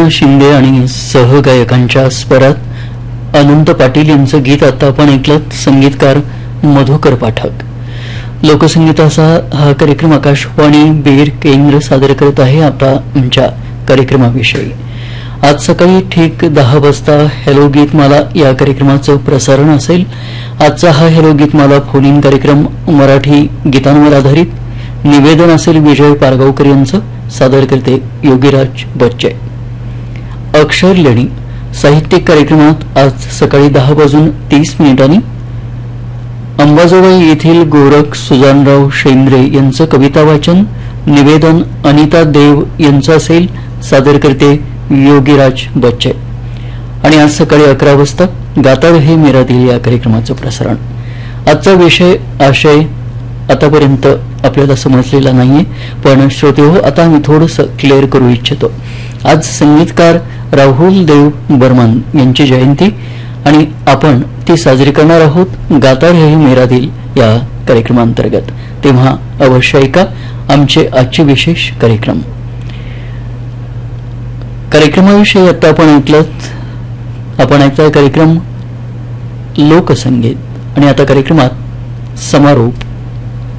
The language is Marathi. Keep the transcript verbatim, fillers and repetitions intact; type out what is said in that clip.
कृष्णा शिंदे आणि सहगायकांच्या स्वरात अनंत पाटील यांचं गीत आता आपण ऐकलं. संगीतकार मधुकर पाठक. लोकसंगीताचा हा कार्यक्रम आकाशवाणी बीड केंद्र सादर करत आहे. आता आमच्या कार्यक्रमाविषयी आज सकाळी ठीक दहा वाजता हॅलो गीतमाला या कार्यक्रमाचं प्रसारण असेल. आजचा हा हॅलो गीतमाला फोन इन कार्यक्रम मराठी गीतांवर आधारित. निवेदन असेल विजय पारगावकर यांचं. सादर करते योगीराज बच्चे. अक्षर लेणी साहित्यिक कार्यक्रमात आज सकाळी दहा वाजून तीस मिनिटांनी अंबाजोगाई येथील गोरख सुजानराव शेंद्रे यांचं कविता वाचन. निवेदन अनिता देव यांचं असेल. सादर करते योगीराज बच्चे. आणि आज सकाळी अकरा वाजता गाता रहे मेरा दिल या कार्यक्रमाचं प्रसारण. आजचा विषय आशय आतापर्यंत आपल्याला समजलेला नाहीये, पण श्रोतेहो आता मी थोडंसं क्लिअर करू इच्छितो. आज संगीतकार राहुल देव बर्मन यांची जयंती आणि आपण ती साजरी करणार आहोत गाता रहे मेरा दिल या कार्यक्रमांतर्गत. तेव्हा अवश्य ऐका आमचे आजचे विशेष कार्यक्रम. कार्यक्रमाविषयी आता आपण ऐकलं आपण ऐकलाय कार्यक्रम लोकसंगीत आणि आता कार्यक्रमात समारोप.